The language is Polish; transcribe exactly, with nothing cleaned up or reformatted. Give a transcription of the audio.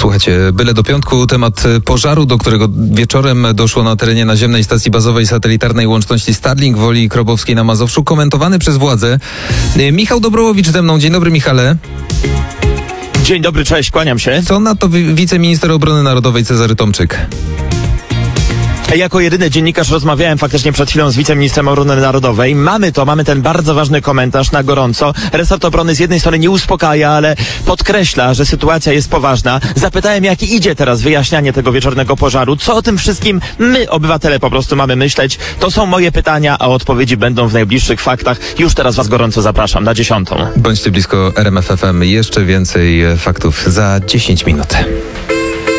Słuchajcie, byle do piątku temat pożaru, do którego wieczorem doszło na terenie naziemnej stacji bazowej satelitarnej łączności Starlink w Woli Krobowskiej na Mazowszu, komentowany przez władze. Michał Dobrołowicz ze mną. Dzień dobry, Michale. Dzień dobry, cześć, kłaniam się. Co na to wi- wiceminister obrony narodowej Cezary Tomczyk? Jako jedyny dziennikarz rozmawiałem faktycznie przed chwilą z wiceministrem obrony narodowej. Mamy to, mamy ten bardzo ważny komentarz na gorąco. Resort obrony z jednej strony nie uspokaja, ale podkreśla, że sytuacja jest poważna. Zapytałem, jak idzie teraz wyjaśnianie tego wieczornego pożaru. Co o tym wszystkim my, obywatele, po prostu mamy myśleć? To są moje pytania, a odpowiedzi będą w najbliższych faktach. Już teraz was gorąco zapraszam na dziesiątą. Bądźcie blisko R M F F M. Jeszcze więcej faktów za dziesięć minut.